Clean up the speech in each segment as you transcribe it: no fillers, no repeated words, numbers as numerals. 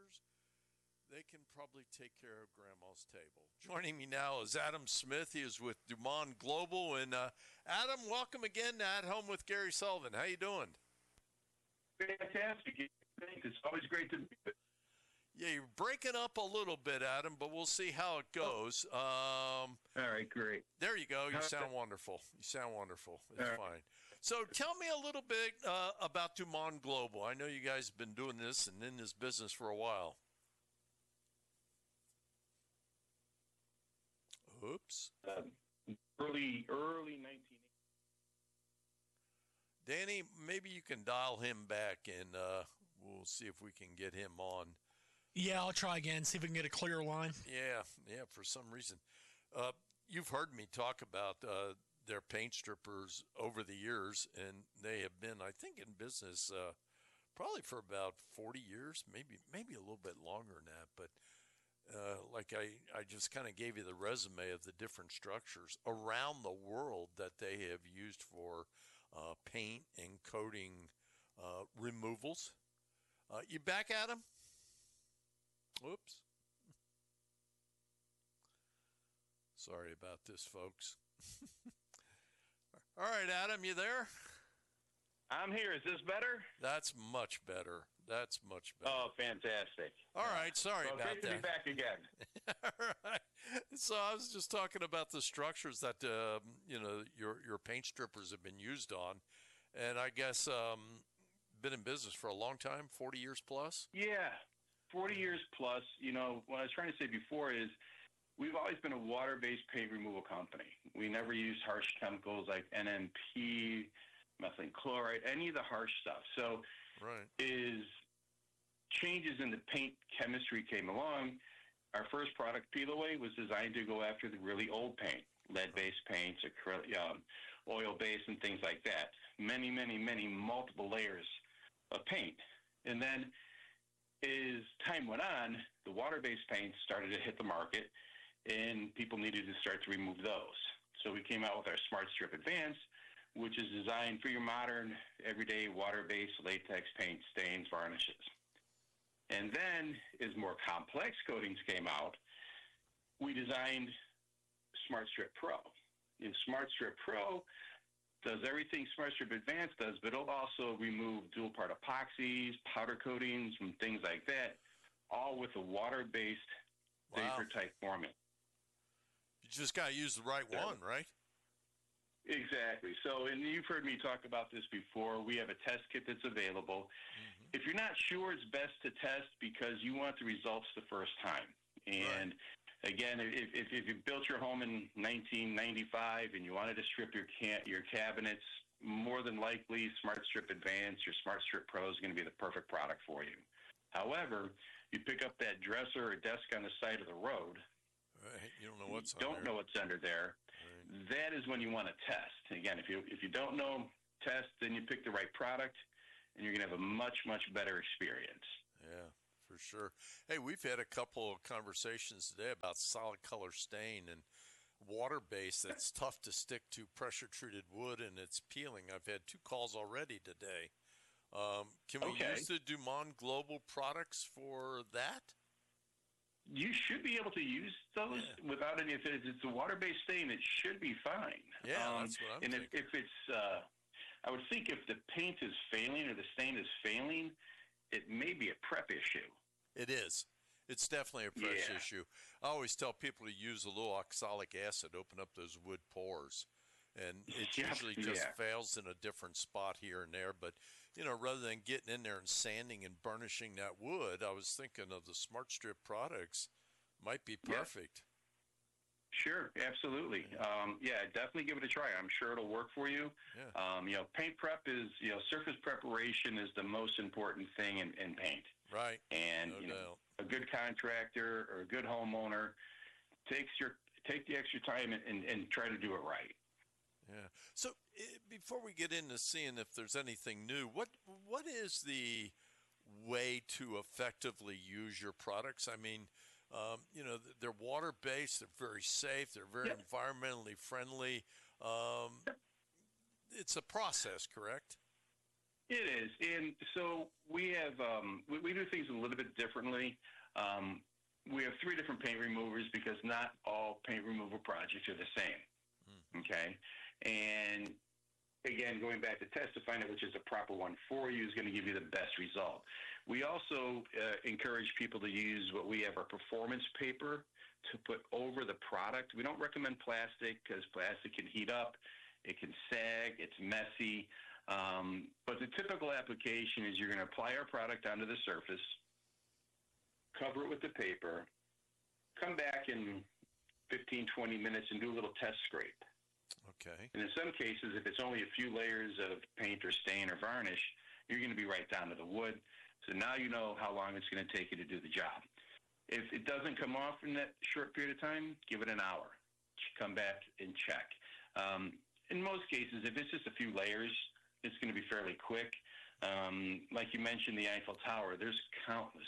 structures, they can probably take care of Grandma's table. Joining me now is Adam Smith. He is with Dumont Global. And Adam, welcome again to At Home with Gary Sullivan. How you doing? Fantastic. Thanks. It's always great to be with. Yeah, you're breaking up a little bit, Adam, but we'll see how it goes. All right, great. There you go. You sound wonderful. It's fine. So tell me a little bit about Dumont Global. I know you guys have been doing this and in this business for a while. Oops. Early 1980s. Danny, maybe you can dial him back, and we'll see if we can get him on. Yeah, I'll try again, see if we can get a clear line. Yeah, for some reason. You've heard me talk about their paint strippers over the years, and they have been, I think, in business probably for about 40 years, maybe a little bit longer than that. But like I just kind of gave you the resume of the different structures around the world that they have used for paint and coating removals. You back, Adam? Whoops. Sorry about this, folks. All right, Adam, you there? I'm here. Is this better? That's much better. Oh, fantastic. All right, sorry about great that. To be back again. All right. So I was just talking about the structures that your paint strippers have been used on, and I guess been in business for a long time, 40 years plus. Yeah, 40 years plus. You know, what I was trying to say before is we've always been a water-based paint removal company. We never used harsh chemicals like NMP, methylene chloride, any of the harsh stuff. So right. Is changes in the paint chemistry came along. Our first product, Peel Away, was designed to go after the really old paint, lead-based paints, acrylic, oil-based, and things like that. Many, multiple layers of paint. And then as time went on, the water-based paints started to hit the market, and people needed to start to remove those. So we came out with our Smart Strip Advance, which is designed for your modern, everyday water-based latex paint, stains, varnishes. And then, as more complex coatings came out, we designed Smart Strip Pro. And Smart Strip Pro does everything Smart Strip Advance does, but it'll also remove dual-part epoxies, powder coatings, and things like that, all with a water-based vapor-type formula. You just got to use the right one, right? Exactly. So, and you've heard me talk about this before. We have a test kit that's available. Mm-hmm. If you're not sure, it's best to test because you want the results the first time. And right. Again, if you built your home in 1995 and you wanted to strip your cabinets, more than likely Smart Strip Advance or Smart Strip Pro is going to be the perfect product for you. However, you pick up that dresser or desk on the side of the road. Right. You don't know what's under there. Right. That is when you want to test. Again, if you don't know, test, then you pick the right product, and you're going to have a much better experience. Yeah, for sure. Hey, we've had a couple of conversations today about solid color stain and water-based that's tough to stick to pressure-treated wood, and it's peeling. I've had 2 calls already today. Can we use the Dumont Global products for that? You should be able to use those without any. If it's a water-based stain, it should be fine. Yeah, that's what I'm thinking. And if it's, I would think if the paint is failing or the stain is failing, it may be a prep issue. It is. It's definitely a prep issue. I always tell people to use a little oxalic acid, open up those wood pores. And it usually just fails in a different spot here and there. But, rather than getting in there and sanding and burnishing that wood, I was thinking of the Smart Strip products might be perfect. Sure, absolutely. Definitely give it a try. I'm sure it'll work for you. Yeah. Paint prep is, surface preparation is the most important thing in paint. Right. And, a good contractor or a good homeowner take the extra time and try to do it right. Yeah. So before we get into seeing if there's anything new, what is the way to effectively use your products? I mean, they're water-based, they're very safe, they're very environmentally friendly. It's a process, correct? It is, and so we have we do things a little bit differently. We have three different paint removers because not all paint removal projects are the same. Okay, and again, going back to test to find out which is the proper one for you is going to give you the best result. We also encourage people to use what we have our performance paper to put over the product. We don't recommend plastic because plastic can heat up, it can sag, it's messy. But the typical application is you're going to apply our product onto the surface, cover it with the paper, come back in 15, 20 minutes and do a little test scrape. Okay. And in some cases, if it's only a few layers of paint or stain or varnish, you're going to be right down to the wood. So now you know how long it's going to take you to do the job. If it doesn't come off in that short period of time, give it an hour. Come back and check. In most cases, if it's just a few layers, it's going to be fairly quick. Like you mentioned, the Eiffel Tower, there's countless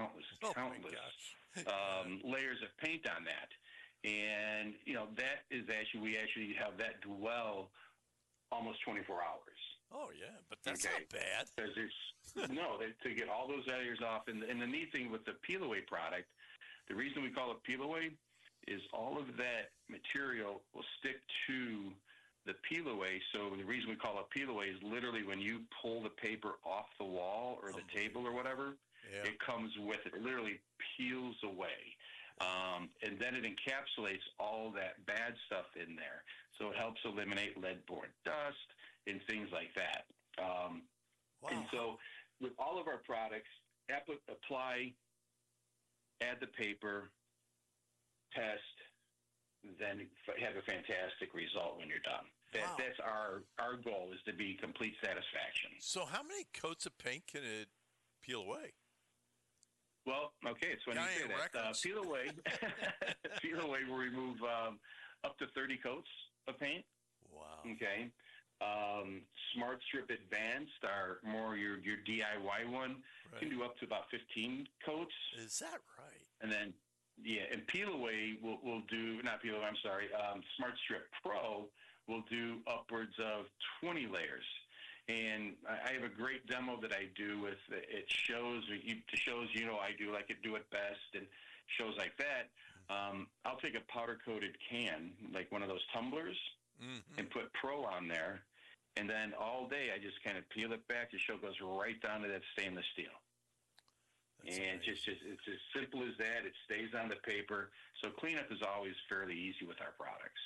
layers of paint on that. And, that is we actually have that dwell almost 24 hours. Oh, yeah, but that's not bad. Because to get all those layers off. And the neat thing with the peel away product, the reason we call it peel away is all of that material will stick to the peel away. So the reason we call it peel away is literally when you pull the paper off the wall or the table or whatever, it comes with it. It literally peels away. And then it encapsulates all that bad stuff in there. So it helps eliminate lead-borne dust and things like that. Wow. And so with all of our products, apply, add the paper, test, then have a fantastic result when you're done. That's our goal, is to be complete satisfaction. So how many coats of paint can it peel away? Well, okay, it's when you say that. Peel away will remove up to 30 coats of paint. Wow. Okay. Smart Strip Advanced, our more your DIY one, can do up to about 15 coats. Is that right? And then, and Peel Away will do, not Peel Away, I'm sorry, Smart Strip Pro will do upwards of 20 layers. And I have a great demo that I do with, it shows I do like it, do it best, and shows like that. I'll take a powder coated can, like one of those tumblers, and put Pro on there. And then all day I just kind of peel it back. The show goes right down to that stainless steel. That's and it's as simple as that. It stays on the paper. So cleanup is always fairly easy with our products.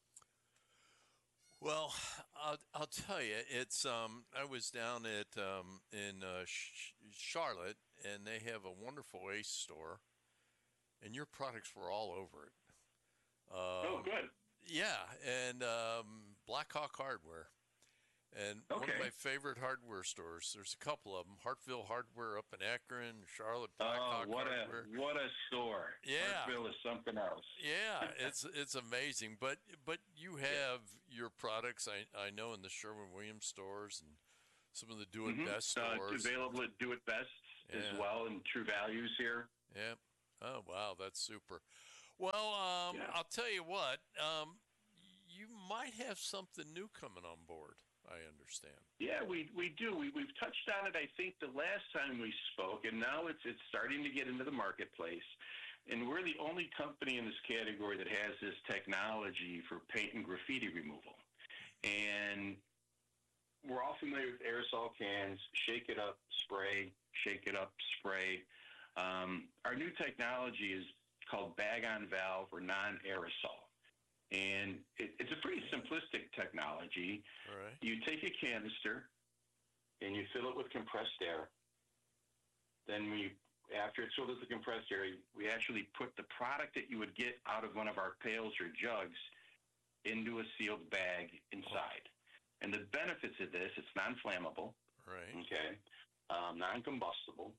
Well, I'll tell you, it's I was down at in Charlotte, and they have a wonderful Ace store, and your products were all over it. Oh, good. Yeah, and Blackhawk Hardware. And one of my favorite hardware stores, there's a couple of them, Hartville Hardware up in Akron, Charlotte Blackhawk Hardware. What a store. Yeah. Hartville is something else. Yeah, it's amazing. But you have your products, I know, in the Sherwin-Williams stores and some of the Do It Best stores. Available at Do It Best as well, and True Values here. Yeah. Oh, wow, that's super. Well, I'll tell you what, you might have something new coming on board, I understand. Yeah, we do. We've touched on it, I think, the last time we spoke, and now it's starting to get into the marketplace. And we're the only company in this category that has this technology for paint and graffiti removal. And we're all familiar with aerosol cans, shake it up, spray, shake it up, spray. Our new technology is called bag-on-valve or non-aerosol. And it's a pretty simplistic technology. All right. You take a canister and you fill it with compressed air. Then after it's filled with the compressed air, we actually put the product that you would get out of one of our pails or jugs into a sealed bag inside. And the benefits of this, it's non-flammable. Right. Okay. Non-combustible.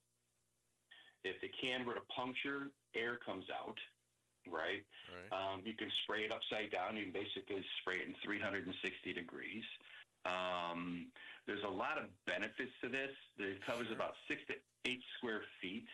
If the can were to puncture, air comes out. Right. You can spray it upside down. You can basically spray it in 360 degrees. There's a lot of benefits to this. It covers about 6 to 8 square feet.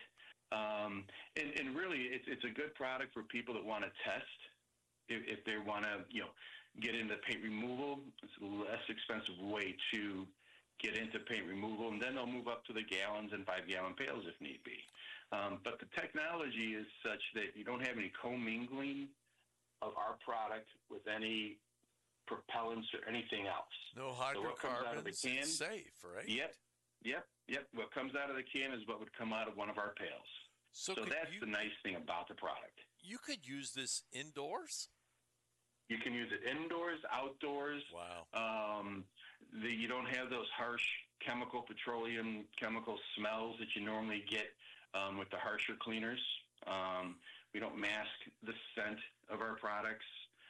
And really, it's a good product for people that want to test. If they want to, get into paint removal, it's a less expensive way to get into paint removal, and then they'll move up to the gallons and 5-gallon pails if need be. But the technology is such that you don't have any commingling of our product with any propellants or anything else. No So what comes out of the hydrocarbons. can, It's safe, right? Yep. What comes out of the can is what would come out of one of our pails. So that's the nice thing about the product. You could use this indoors? You can use it indoors, outdoors. Wow. You don't have those harsh petroleum chemical smells that you normally get with the harsher cleaners. We don't mask the scent of our products.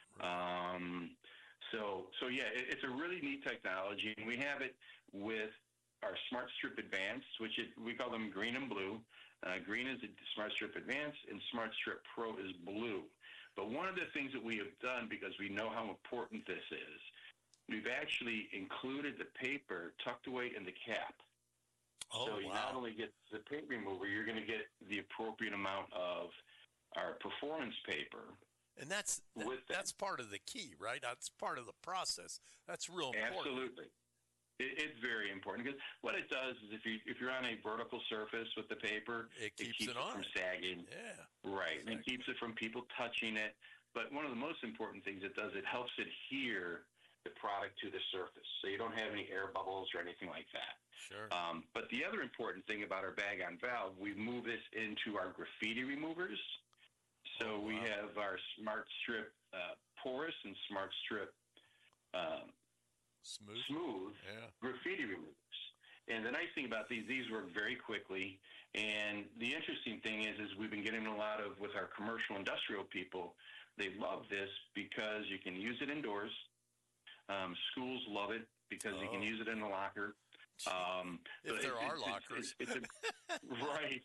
So yeah, it's a really neat technology, and we have it with our Smart Strip Advanced, which we call them green and blue. Green is the Smart Strip Advanced, and Smart Strip Pro is blue. But one of the things that we have done, because we know how important this is, we've actually included the paper tucked away in the cap. Oh, so you not only get the paint remover, you're going to get the appropriate amount of our performance paper. And that's part of the key, right? That's part of the process. That's real important. Absolutely. It's very important, because what it does is if you're on a vertical surface with the paper, it keeps it from sagging. Yeah. Right. Exactly. And it keeps it from people touching it. But one of the most important things it does, it helps adhere the product to the surface, so you don't have any air bubbles or anything like that. Sure. But the other important thing about our bag-on-valve, we move this into our graffiti removers. So we have our Smart Strip Porous and Smart Strip Smooth graffiti removers. And the nice thing about these work very quickly. And the interesting thing is we've been getting a lot of, with our commercial industrial people, they love this because you can use it indoors. Schools love it because you can use it in the locker. If there are lockers. Right.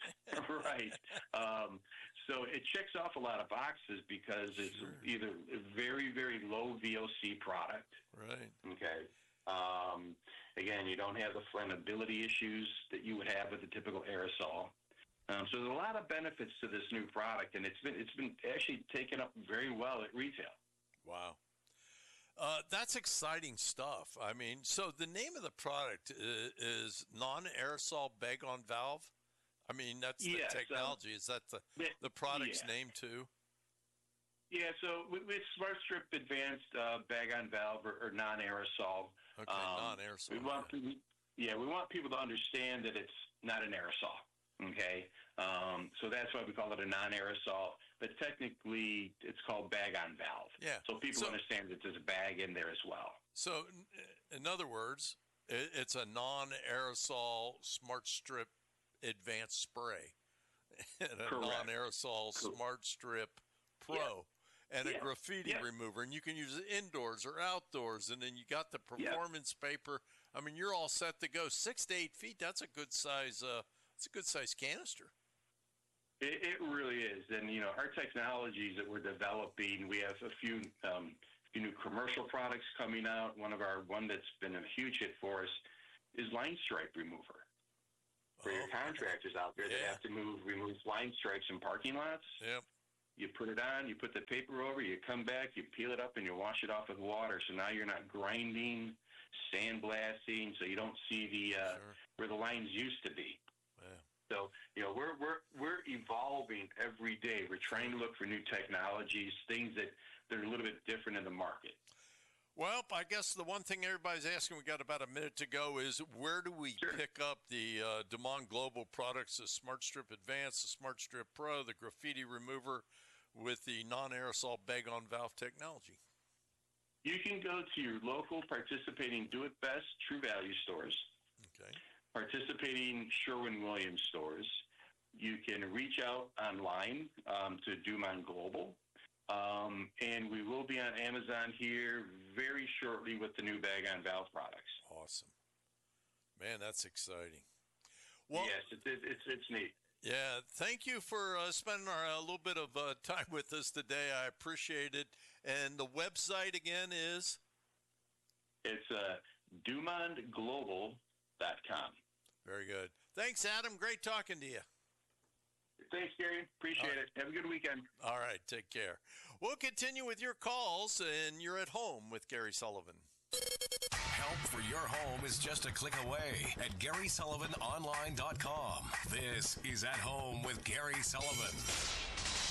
So it checks off a lot of boxes because it's either a very, very low VOC product. Right. Okay. Again, you don't have the flammability issues that you would have with a typical aerosol. So there's a lot of benefits to this new product, and it's been actually taken up very well at retail. Wow. That's exciting stuff. I mean, so the name of the product is non-aerosol bag-on-valve? I mean, that's the technology. Is that the product's name too? Yeah, so with Smart Strip Advanced bag-on-valve or non-aerosol. Okay, non-aerosol. We want people to understand that it's not an aerosol, okay? So that's why we call it a non-aerosol. But technically, it's called bag-on-valve. Yeah. So people understand that there's a bag in there as well. So, in other words, it's a non-aerosol Smart Strip Advanced Spray and a non-aerosol Smart Strip Pro and a graffiti remover. And you can use it indoors or outdoors. And then you got the performance paper. I mean, you're all set to go. 6 to 8 feet, that's a good size, canister. It really is. And, our technologies that we're developing, we have a few new commercial products coming out. One that's been a huge hit for us is line stripe remover. For your contractors out there that have to remove line stripes in parking lots. Yep. You put it on, you put the paper over, you come back, you peel it up, and you wash it off with water. So now you're not grinding, sandblasting, so you don't see where the lines used to be. So, we're evolving every day. We're trying to look for new technologies, things that are a little bit different in the market. Well, I guess the one thing everybody's asking, we got about a minute to go, is where do we pick up the DeMond Global products, the Smart Strip Advanced, the Smart Strip Pro, the graffiti remover with the non-aerosol bag-on-valve technology? You can go to your local participating Do It Best True Value stores. Okay. Participating Sherwin-Williams stores. You can reach out online to DuMont Global. And we will be on Amazon here very shortly with the new bag-on-valve products. Awesome. Man, that's exciting. Well, yes, it's neat. Yeah, thank you for spending a little bit of time with us today. I appreciate it. And the website again is? It's DuMontGlobal.com. Very good. Thanks, Adam. Great talking to you. Thanks, Gary. Appreciate it. Have a good weekend. All right. Take care. We'll continue with your calls, and you're at home with Gary Sullivan. Help for your home is just a click away at GarySullivanOnline.com. This is At Home with Gary Sullivan.